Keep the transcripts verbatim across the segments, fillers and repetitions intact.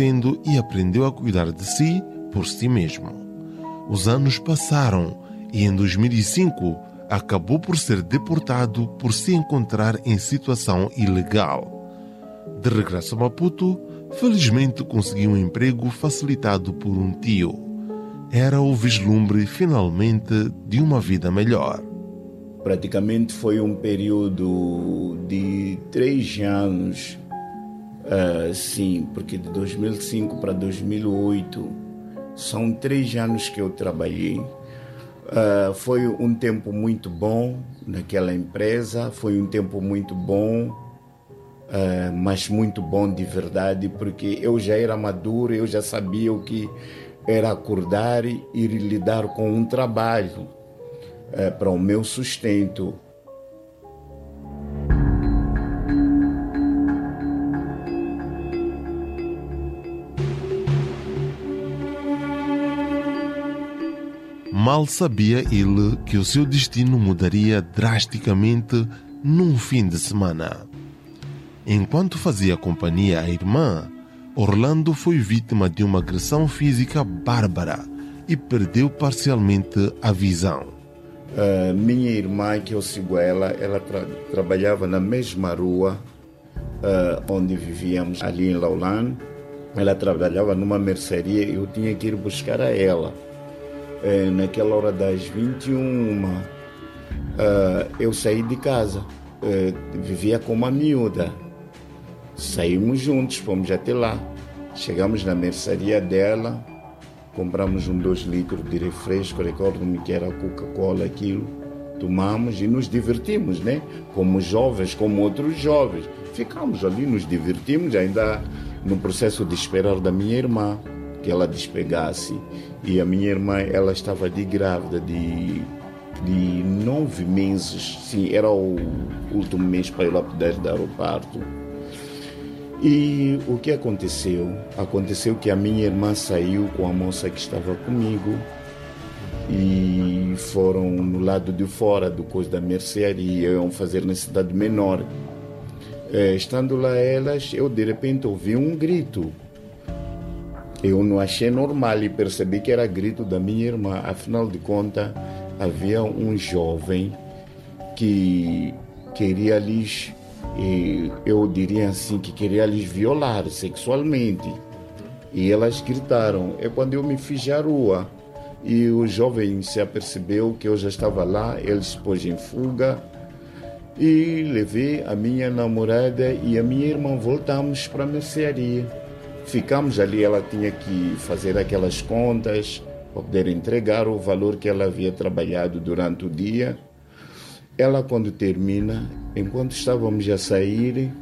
crescendo e aprendeu a cuidar de si por si mesmo. Os anos passaram e em dois mil e cinco acabou por ser deportado por se encontrar em situação ilegal. De regresso a Maputo, felizmente conseguiu um emprego facilitado por um tio. Era o vislumbre, finalmente, de uma vida melhor. Praticamente foi um período de três anos, uh, sim, porque de dois mil e cinco para dois mil e oito são três anos que eu trabalhei. Uh, foi um tempo muito bom naquela empresa, foi um tempo muito bom, uh, mas muito bom de verdade, porque eu já era maduro, eu já sabia o que era acordar e ir lidar com um trabalho uh, para o meu sustento. Mal sabia ele que o seu destino mudaria drasticamente num fim de semana. Enquanto fazia companhia à irmã, Orlando foi vítima de uma agressão física bárbara e perdeu parcialmente a visão. Uh, minha irmã, que eu sigo ela, ela tra- trabalhava na mesma rua uh, onde vivíamos, ali em Laulan. Ela trabalhava numa mercearia e eu tinha que ir buscar a ela. Uh, naquela hora das vinte e uma, uh, eu saí de casa, uh, vivia com uma miúda. Saímos juntos, fomos até lá. Chegamos na mercearia dela, compramos um dois litros de refresco, recordo-me que era Coca-Cola, aquilo. Tomamos e nos divertimos, né? Como jovens, como outros jovens. Ficamos ali, nos divertimos, ainda no processo de esperar da minha irmã, que ela despegasse. E a minha irmã, ela estava de grávida de, de nove meses. Sim, era o último mês para ela poder dar o parto. E o que aconteceu? Aconteceu que a minha irmã saiu com a moça que estava comigo e foram no lado de fora do coisa da mercearia, iam fazer necessidade menor. É, estando lá elas, eu de repente ouvi um grito. Eu não achei normal e percebi que era grito da minha irmã. Afinal de contas, havia um jovem que queria lhes... E eu diria assim que queria lhes violar sexualmente. E elas gritaram. É quando eu me fiz à rua e o jovem se apercebeu que eu já estava lá, ele se pôs em fuga e levei a minha namorada e a minha irmã, voltamos para a mercearia. Ficamos ali, ela tinha que fazer aquelas contas para poder entregar o valor que ela havia trabalhado durante o dia. Ela, quando termina, enquanto estávamos a sair,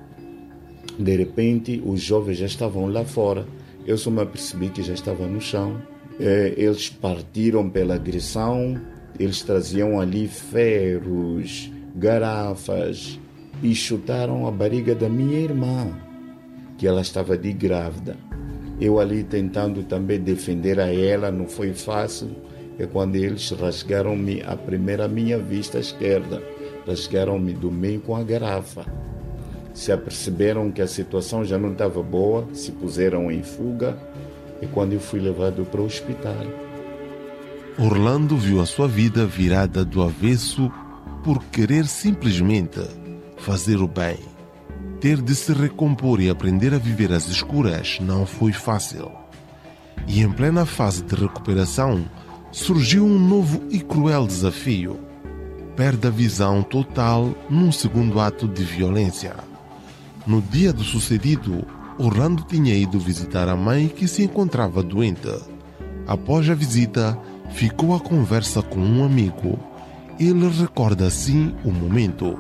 de repente os jovens já estavam lá fora. Eu só me apercebi que já estava no chão. Eles partiram pela agressão, eles traziam ali ferros, garrafas e chutaram a barriga da minha irmã, que ela estava de grávida. Eu ali tentando também defender a ela, não foi fácil. É quando eles rasgaram-me a primeira minha vista esquerda, rasgaram-me do meio com a garrafa. Se aperceberam que a situação já não estava boa, se puseram em fuga, e quando eu fui levado para o hospital. Orlando viu a sua vida virada do avesso por querer simplesmente fazer o bem. Ter de se recompor e aprender a viver às escuras não foi fácil. E em plena fase de recuperação, surgiu um novo e cruel desafio. Perde a visão total num segundo ato de violência. No dia do sucedido, Orlando tinha ido visitar a mãe que se encontrava doente. Após a visita, ficou à conversa com um amigo. Ele recorda assim o momento.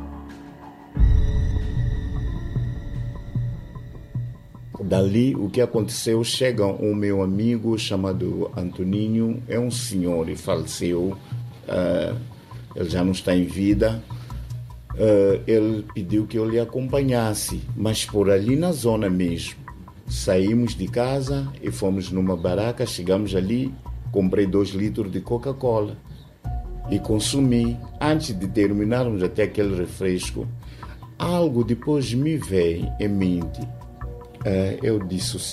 Dali, o que aconteceu, chega um meu amigo chamado Antoninho, é um senhor e faleceu, uh, ele já não está em vida. Uh, ele pediu que eu lhe acompanhasse, mas por ali na zona mesmo. Saímos de casa e fomos numa barraca, chegamos ali, comprei dois litros de Coca-Cola e consumi. Antes de terminarmos até aquele refresco, algo depois me veio em mente. Uh, eu disse